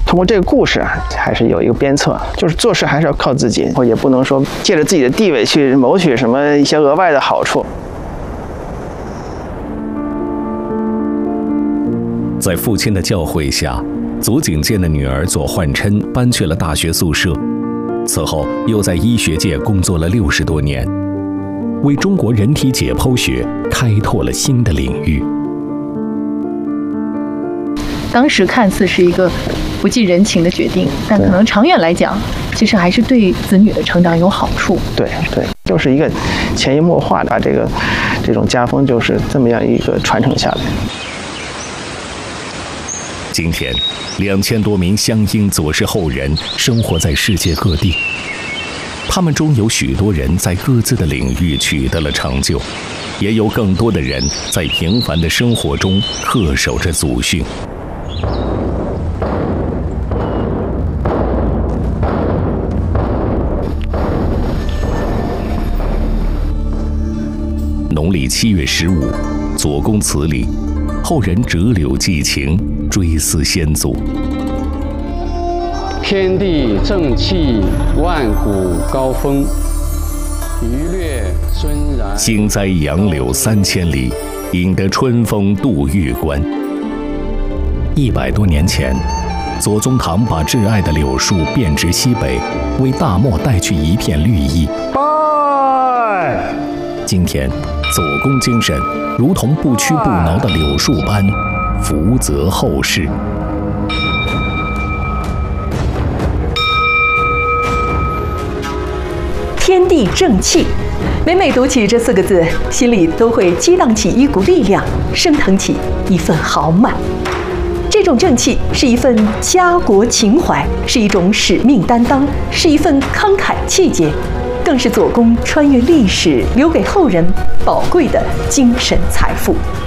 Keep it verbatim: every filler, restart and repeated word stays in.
通过这个故事啊，还是有一个鞭策，就是做事还是要靠自己，也不能说借着自己的地位去谋取什么一些额外的好处。 在父亲的教诲下，左景健的女儿左焕琛搬去了大学宿舍，此后又在医学界工作了六十多年，为中国人体解剖学开拓了新的领域。 当时看似是一个不近人情的决定，但可能长远来讲，其实还是对子女的成长有好处。 对对，就是一个潜移默化的把这个这种家风就是这么样一个传承下来。 今天，两千多名湘英左氏后人生活在世界各地，他们中有许多人在各自的领域取得了成就，也有更多的人在平凡的生活中恪守着祖训。农历七月十五，左公祠里，后人折柳寄情，追思先祖。 天地正气，万古高峰。鱼掠尊然。 兴栽杨柳三千里，引得春风度玉关。一百多年前，左宗棠把挚爱的柳树遍植西北，为大漠带去一片绿意。 拜。 今天，左公精神如同不屈不挠的柳树般，福泽后世。 天地正气，每每读起这四个字，心里都会激荡起一股力量，升腾起一份豪迈。这种正气是一份家国情怀，是一种使命担当，是一份慷慨气节，更是左公穿越历史留给后人宝贵的精神财富。